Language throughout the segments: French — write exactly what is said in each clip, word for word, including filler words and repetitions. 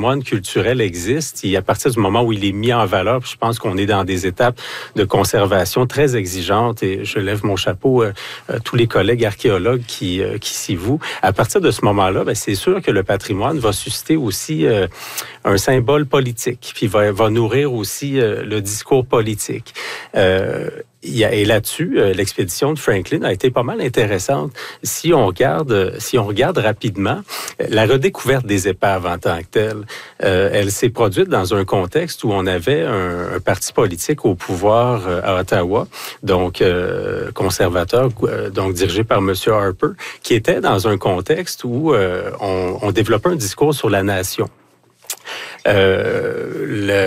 patrimoine culturel existe, et à partir du moment où il est mis en valeur, je pense qu'on est dans des étapes de conservation très exigeantes, et je lève mon chapeau euh, à tous les collègues archéologues qui, euh, qui s'y vouent. À partir de ce moment-là, ben, c'est sûr que le patrimoine va susciter aussi euh, un symbole politique, puis va, va nourrir aussi euh, le discours politique. Euh, Et là-dessus, l'expédition de Franklin a été pas mal intéressante. Si on regarde, si on regarde rapidement, la redécouverte des épaves en tant que telle, euh, elle s'est produite dans un contexte où on avait un, un parti politique au pouvoir euh, à Ottawa, donc euh, conservateur, euh, donc dirigé par M. Harper, qui était dans un contexte où euh, on, on développait un discours sur la nation. Euh,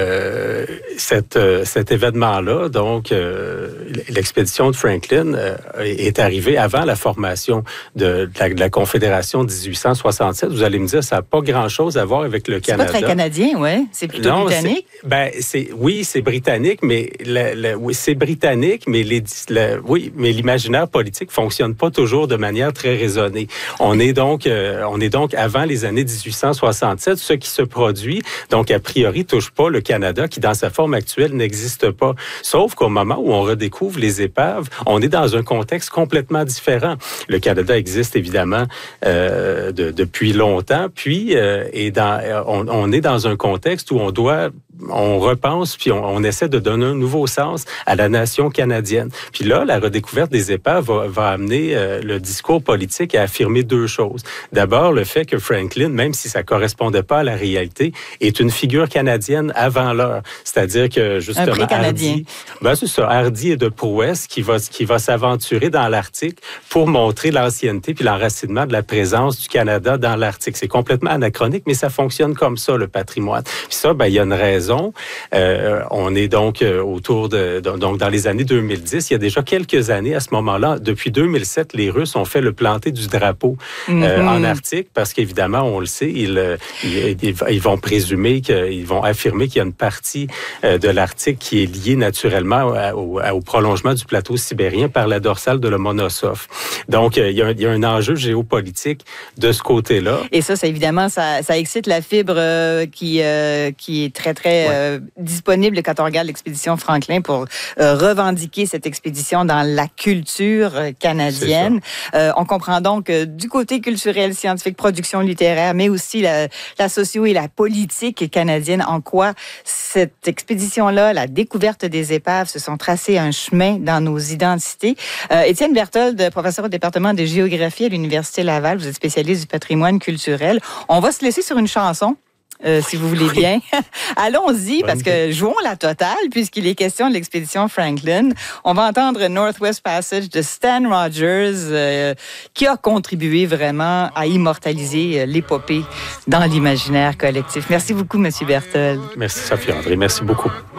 le, cet, cet événement-là, donc euh, l'expédition de Franklin euh, est arrivée avant la formation de, de, la, de la Confédération dix-huit cent soixante-sept. Vous allez me dire, ça n'a pas grand-chose à voir avec le Canada. C'est pas très canadien, oui. C'est plutôt non, britannique. C'est, ben, c'est, oui, c'est britannique, mais la, la, oui, c'est britannique, mais les, la, oui, mais l'imaginaire politique fonctionne pas toujours de manière très raisonnée. On est donc, euh, on est donc avant les années dix-huit cent soixante-sept, ce qui se produit. Donc, a priori, touche pas le Canada, qui, dans sa forme actuelle, n'existe pas. Sauf qu'au moment où on redécouvre les épaves, on est dans un contexte complètement différent. Le Canada existe, évidemment, euh, de, depuis longtemps, puis euh, et dans, on, on est dans un contexte où on doit, on repense, puis on, on essaie de donner un nouveau sens à la nation canadienne. Puis là, la redécouverte des épaves va, va amener euh, le discours politique à affirmer deux choses. D'abord, le fait que Franklin, même si ça correspondait pas à la réalité, est une figure canadienne avant l'heure. C'est-à-dire que, justement, un pré-canadien. Hardy, ben c'est ça, Hardy est de prouesse qui va, qui va s'aventurer dans l'Arctique pour montrer l'ancienneté puis l'enracinement de la présence du Canada dans l'Arctique. C'est complètement anachronique, mais ça fonctionne comme ça, le patrimoine. Puis ça, ben, il y a une raison. Euh, on est donc euh, autour de, donc dans les années deux mille dix, il y a déjà quelques années à ce moment-là, depuis deux mille sept, les Russes ont fait le planter du drapeau euh, mm-hmm. en Arctique parce qu'évidemment, on le sait, ils, ils, ils vont présumer qu'ils vont affirmer qu'il y a une partie euh, de l'Arctique qui est liée naturellement au, au prolongement du plateau sibérien par la dorsale de Lomonosov. Donc, euh, il, y a un, il y a un enjeu géopolitique de ce côté-là. Et ça, ça évidemment, ça, ça excite la fibre euh, qui, euh, qui est très, très euh, ouais. disponible quand on regarde l'expédition Franklin pour euh, revendiquer cette expédition dans la culture canadienne. Euh, on comprend donc euh, du côté culturel, scientifique, production littéraire, mais aussi la, la socio et la politique canadienne, en quoi cette expédition-là, la découverte des épaves, se sont tracés un chemin dans nos identités. Euh, Étienne Berthold, professeur au département de géographie à l'Université Laval, vous êtes spécialiste du patrimoine culturel. On va se laisser sur une chanson. Euh, si vous voulez bien. Allons-y, parce que jouons la totale, puisqu'il est question de l'expédition Franklin. On va entendre Northwest Passage de Stan Rogers, euh, qui a contribué vraiment à immortaliser l'épopée dans l'imaginaire collectif. Merci beaucoup, M. Berthold. Merci, Sophie-André. Merci beaucoup.